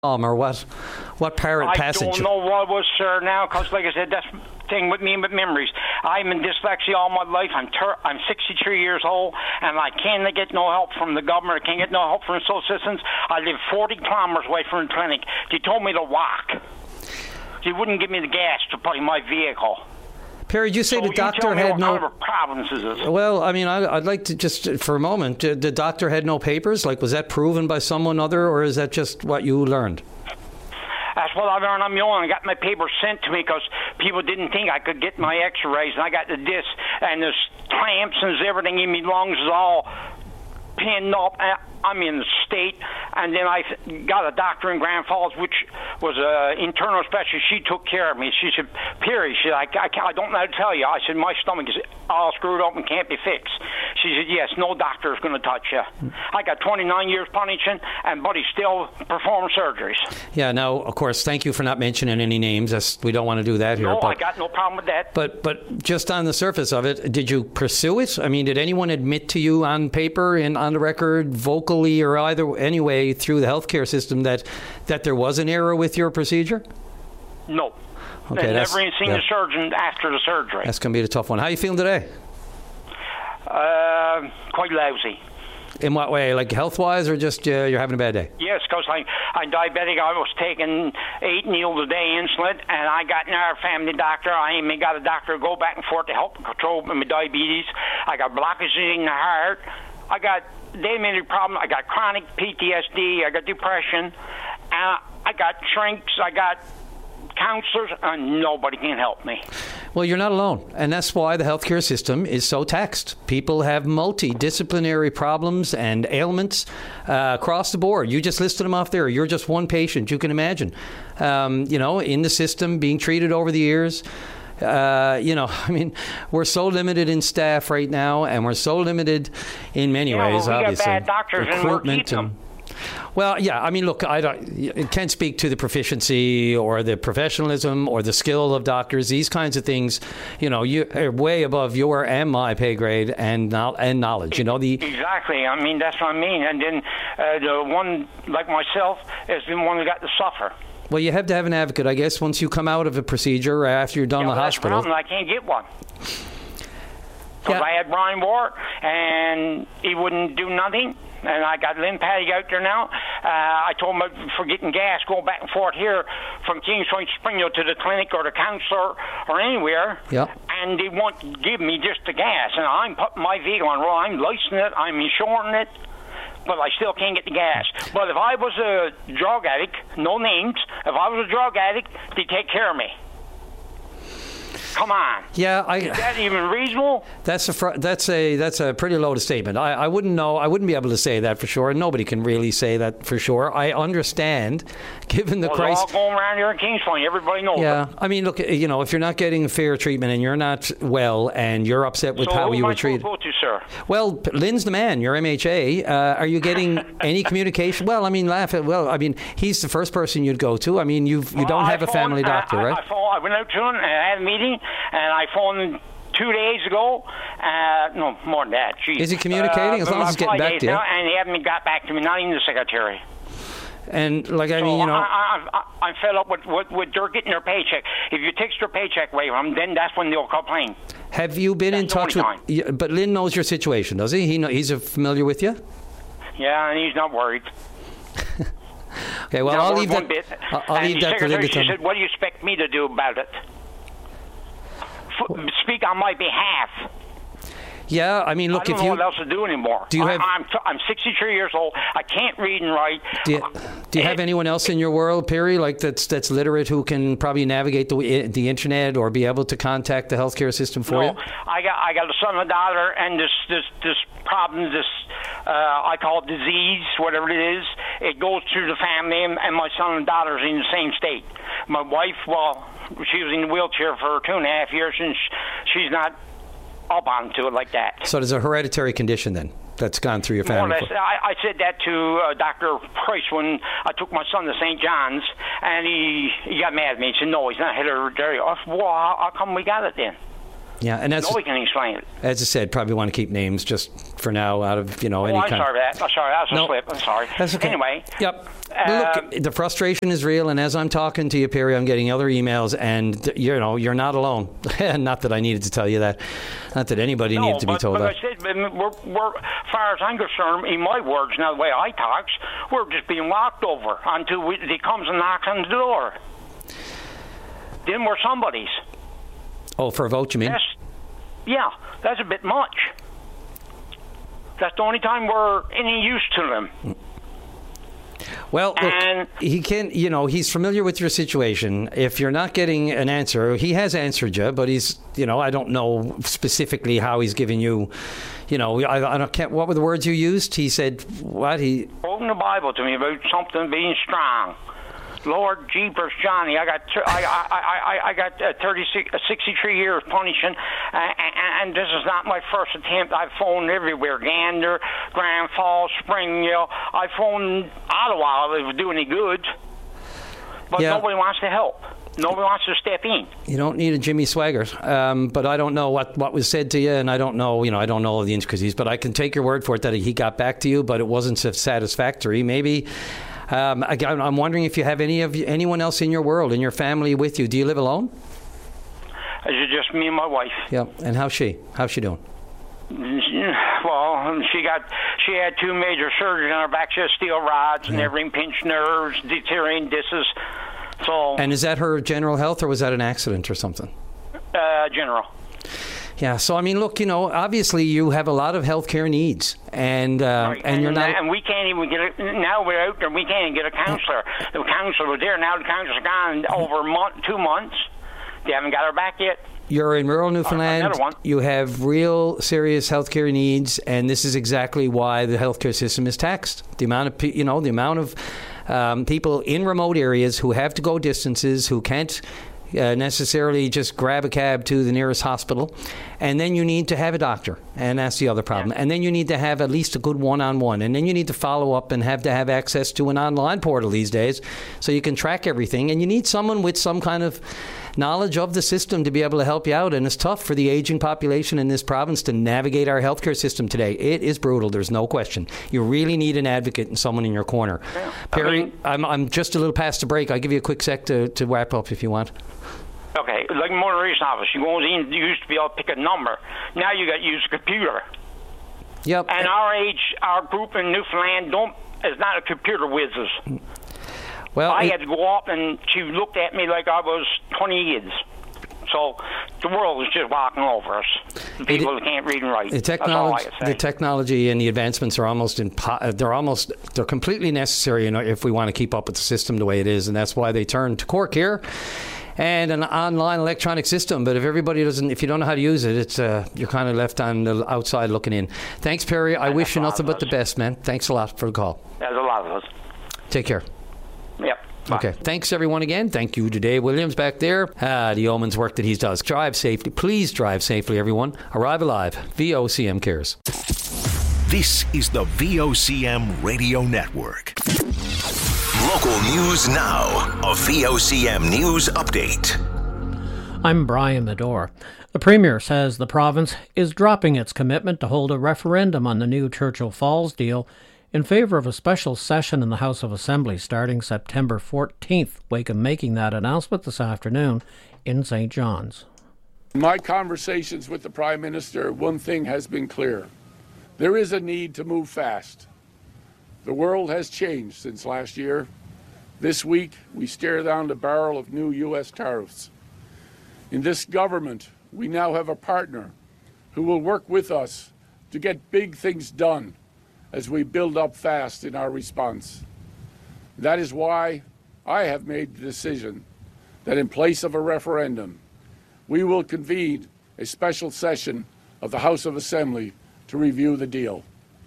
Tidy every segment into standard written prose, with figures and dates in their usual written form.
or what parrot passage? I don't know what was, sir, now, because like I said, that's the thing with me with memories. I'm in dyslexia all my life. I'm 63 years old, and I can't get no help from the government. I can't get no help from social assistance. I live 40 kilometers away from the clinic. They told me to walk. They wouldn't give me the gas to put in my vehicle. Perry, did you say the doctor had no... What kind of problems is this? Well, I mean, I'd like to just, for a moment, the doctor had no papers? Like, was that proven by someone other, or is that just what you learned? That's what I learned on my own. I got my papers sent to me because people didn't think I could get my x-rays, and I got the disc, and the clamps and everything in my lungs is all pinned up. I'm in the state, and then I got a doctor in Grand Falls, which was an internal specialist. She took care of me. She said, Perry, she said, I don't know how to tell you. I said, my stomach is all screwed up and can't be fixed. She said, yes, no doctor is going to touch you. I got 29 years punishing, and Buddy still performs surgeries. Yeah, now, of course, thank you for not mentioning any names. We don't want to do that here. No, I got no problem with that. But just on the surface of it, did you pursue it? I mean, did anyone admit to you on paper and on the record, vocally, or either anyway through the healthcare system that there was an error with your procedure? No. Okay, I've never even seen the surgeon after the surgery. That's going to be the tough one. How are you feeling today? Quite lousy. In what way? Like health-wise, or just you're having a bad day? Yes, because I'm diabetic. I was taking 8 needles a day insulin, and I got in our family doctor. I even got a doctor to go back and forth to help control my diabetes. I got blockages in the heart. They made a problem. I got chronic PTSD. I got depression. I got shrinks. I got counselors, and nobody can help me. Well, you're not alone, and that's why the healthcare system is so taxed. People have multidisciplinary problems and ailments across the board. You just listed them off there. You're just one patient. You can imagine, in the system being treated over the years. I mean, we're so limited in staff right now, and we're so limited in many ways, we obviously. Got bad doctors and we're keeping them. Well, yeah, I mean, look, I can't speak to the proficiency or the professionalism or the skill of doctors. These kinds of things, you are way above your and my pay grade and knowledge. Exactly. I mean, that's what I mean. And then the one like myself is the one who got to suffer. Well, you have to have an advocate, I guess, once you come out of a procedure after you're done in the hospital. I can't get one. Because I had Brian Ward, and he wouldn't do nothing. And I got lymphatic out there now. I told him for getting gas, going back and forth here from Kings Point Springfield to the clinic or the counselor or anywhere. Yep. And they won't give me just the gas. And I'm putting my vehicle on roll. I'm licensing it. I'm insuring it. But I still can't get the gas. But if I was a drug addict, no names, if I was a drug addict, they'd take care of me. Come on. Yeah, is that even reasonable? That's a pretty loaded statement. I wouldn't know. I wouldn't be able to say that for sure. Nobody can really say that for sure. I understand, given the crisis. They're all going around here in Kings Point. Everybody knows. Yeah, I mean, look, if you're not getting fair treatment and you're not well and you're upset with how you were treated. So who am I supposed to go to, sir? Well, Lynn's the man. Your MHA. Are you getting any communication? Well, I mean, he's the first person you'd go to. I mean, you don't have a family doctor, right? I went out to him and I had a meeting. And I phoned him 2 days ago. No, more than that. Jeez. Is he communicating? As long as he's getting back to you. And he hasn't got back to me, not even the secretary. And, I'm fed up with their getting their paycheck. If you take their paycheck away from them, then that's when they'll complain. Have you been in touch with... But Lynn knows your situation, does he? He's familiar with you? Yeah, and he's not worried. Okay, well, I'll leave that... I'll leave that to Lynn. She said, what do you expect me to do about it? Speak on my behalf. Yeah, I mean, look, I don't know what else to do anymore. I'm 63 years old. I can't read and write. Do you have anyone else in your world, Perry, like that's literate who can probably navigate the internet or be able to contact the healthcare system for you? I got a son and a daughter, and this problem, I call it disease, whatever it is. It goes through the family, and my son and daughter are in the same state. My wife, she was in the wheelchair for 2.5 years, and she's not up onto it like that. So there's a hereditary condition then that's gone through your family? More or less. I said that to Dr. Price when I took my son to St. John's, and he got mad at me. He said, no, he's not hereditary. I said, well, how come we got it then? Yeah, and that's nobody can explain it. As I said, probably want to keep names just for now out of any I'm kind. sorry for that. I'm sorry, that was a slip. I'm sorry. That's okay. Anyway. Yep. Look, the frustration is real, and as I'm talking to you, Perry, I'm getting other emails, and you're not alone. Not that I needed to tell you that. Not that anybody needed to be told that. I said, we're, as far as I'm concerned, in my words, now the way I talk, we're just being walked over until he comes and knocks on the door. Then we're somebody's. Oh, for a vote, you mean? That's a bit much. That's the only time we're any use to them. Well, look, he can, he's familiar with your situation. If you're not getting an answer, he has answered you, but he's, I don't know specifically how he's giving you, I can't, what were the words you used? He said, what? He quoting the Bible to me about something being strong. Lord jeepers, Johnny, I got 63 years punishing, and this is not my first attempt. I've phoned everywhere, Gander, Grand Falls, Springdale. I phoned Ottawa if it would do any good, but nobody wants to help. Nobody wants to step in. You don't need a Jimmy Swaggart, but I don't know what was said to you, and I don't know, I don't know the intricacies, but I can take your word for it that he got back to you, but it wasn't satisfactory. Maybe. I'm wondering if you have anyone else in your world, in your family with you. Do you live alone? It's just me and my wife. Yeah, and how's she? How's she doing? Well, she had 2 major surgeries on her back. She has steel rods and everything, pinched nerves, deteriorating discs. So. And is that her general health, or was that an accident or something? General. Yeah, so I mean, look, obviously you have a lot of healthcare needs, and right. and you're not. And we can't even get now we're out there. We can't even get a counselor. The counselor was there. Now the counselor's gone over 2 months. They haven't got her back yet. You're in rural Newfoundland. Another one. You have real serious healthcare needs, and this is exactly why the healthcare system is taxed. The amount of people in remote areas who have to go distances, who can't necessarily just grab a cab to the nearest hospital, and then you need to have a doctor, and that's the other problem. And then you need to have at least a good one-on-one, and then you need to follow up and have to have access to an online portal these days so you can track everything, and you need someone with some kind of knowledge of the system to be able to help you out. And it's tough for the aging population in this province to navigate our healthcare system today. It is brutal, there's no question. You really need an advocate and someone in your corner. Yeah. Perry, I'm just a little past the break. I'll give you a quick sec to wrap up if you want. Okay, like motor racing office, you used to be able to pick a number. Now you got to use a computer. Yep. And our group in Newfoundland is not a computer whizzes. Well, I had to go up, and she looked at me like I was 20 years. So the world is just walking over us. People that can't read and write. The technology and the advancements are almost they're completely necessary if we want to keep up with the system the way it is, and that's why they turned to Cork here and an online electronic system. But if you don't know how to use it, it's you're kind of left on the outside looking in. Thanks, Perry. I wish you nothing but the best, man. Thanks a lot for the call. There's a lot of us. Take care. Yep. Bye. Okay. Thanks, everyone, again. Thank you to Dave Williams back there. The yeoman's work that he does. Drive safely. Please drive safely, everyone. Arrive alive. VOCM cares. This is the VOCM Radio Network. Local news now. A VOCM News Update. I'm Brian Medore. The Premier says the province is dropping its commitment to hold a referendum on the new Churchill Falls deal in favour of a special session in the House of Assembly starting September 14th. Wakeham making that announcement this afternoon in St. John's. In my conversations with the Prime Minister, one thing has been clear. There is a need to move fast. The world has changed since last year. This week, we stare down the barrel of new U.S. tariffs. In this government, we now have a partner who will work with us to get big things done as we build up fast in our response. That is why I have made the decision that in place of a referendum, we will convene a special session of the House of Assembly to review the deal.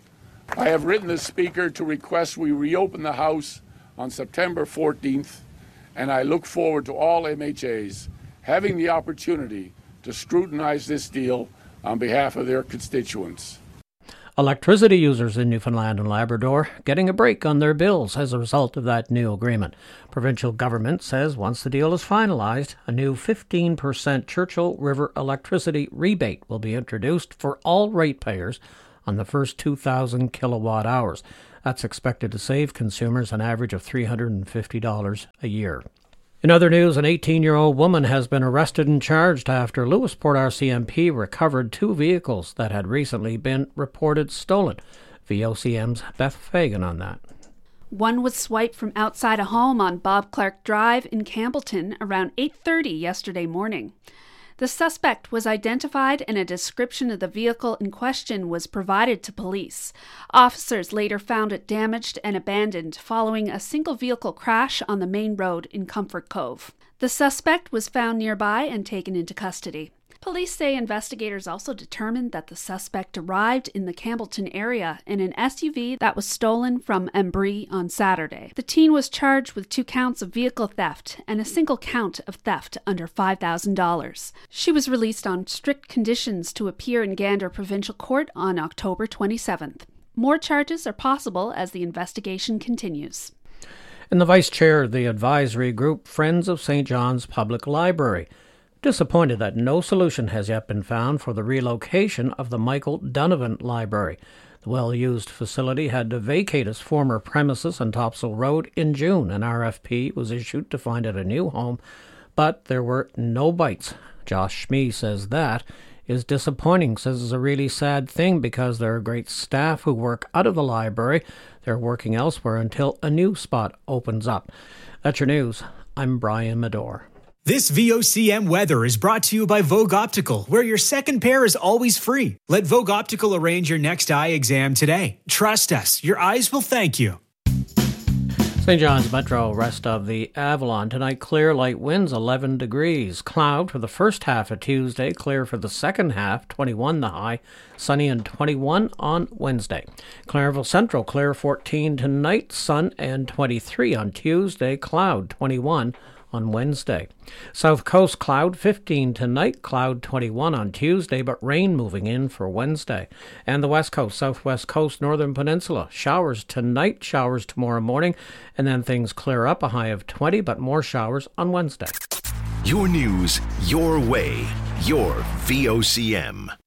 I have written the Speaker to request we reopen the House on September 14th, and I look forward to all MHAs having the opportunity to scrutinize this deal on behalf of their constituents. Electricity users in Newfoundland and Labrador getting a break on their bills as a result of that new agreement. Provincial government says once the deal is finalized, a new 15% Churchill River electricity rebate will be introduced for all ratepayers on the first 2,000 kilowatt hours. That's expected to save consumers an average of $350 a year. In other news, an 18-year-old woman has been arrested and charged after Lewisport RCMP recovered 2 vehicles that had recently been reported stolen. VOCM's Beth Fagan on that. One was swiped from outside a home on Bob Clark Drive in Campbellton around 8:30 yesterday morning. The suspect was identified and a description of the vehicle in question was provided to police. Officers later found it damaged and abandoned following a single vehicle crash on the main road in Comfort Cove. The suspect was found nearby and taken into custody. Police say investigators also determined that the suspect arrived in the Campbellton area in an SUV that was stolen from Embry on Saturday. The teen was charged with 2 counts of vehicle theft and a single count of theft under $5,000. She was released on strict conditions to appear in Gander Provincial Court on October 27th. More charges are possible as the investigation continues. And the vice chair of the advisory group, Friends of St. John's Public Library, disappointed that no solution has yet been found for the relocation of the Michael Donovan Library. The well-used facility had to vacate its former premises on Topsail Road in June. An RFP was issued to find it a new home, but there were no bites. Josh Schmee says that is disappointing, says it's a really sad thing because there are great staff who work out of the library. They're working elsewhere until a new spot opens up. That's your news. I'm Brian Medore. This VOCM weather is brought to you by Vogue Optical, where your second pair is always free. Let Vogue Optical arrange your next eye exam today. Trust us, your eyes will thank you. St. John's Metro, rest of the Avalon. Tonight, clear, light winds, 11 degrees. Cloud for the first half of Tuesday, clear for the second half, 21 the high. Sunny and 21 on Wednesday. Clareville Central, clear 14 tonight, sun and 23 on Tuesday, cloud 21 on Wednesday. South Coast, cloud 15 tonight, cloud 21 on Tuesday, but rain moving in for Wednesday. And the West Coast, Southwest Coast, Northern Peninsula, showers tonight, showers tomorrow morning, and then things clear up, a high of 20, but more showers on Wednesday. Your news, your way, your VOCM.